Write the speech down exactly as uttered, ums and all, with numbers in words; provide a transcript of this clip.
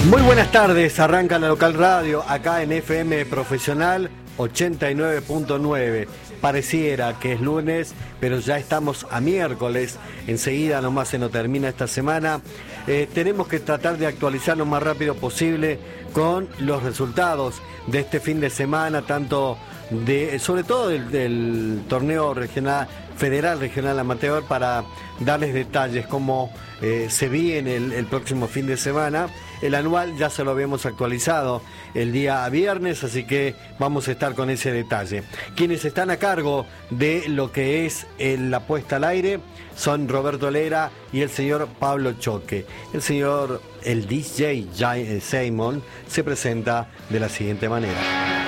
Muy buenas tardes, arranca la local radio acá en F M Profesional ochenta y nueve punto nueve. Pareciera que es lunes, pero ya estamos a miércoles, enseguida nomás se nos termina esta semana. Eh, tenemos que tratar de actualizar lo más rápido posible con los resultados de este fin de semana, tanto de, sobre todo del, del torneo regional, federal regional amateur, para darles detalles cómo eh, se viene el, el próximo fin de semana. El anual ya se lo habíamos actualizado el día viernes, así que vamos a estar con ese detalle. Quienes están a cargo de lo que es la puesta al aire son Roberto Lera y el señor Pablo Choque. El señor, el D J Simon, se presenta de la siguiente manera.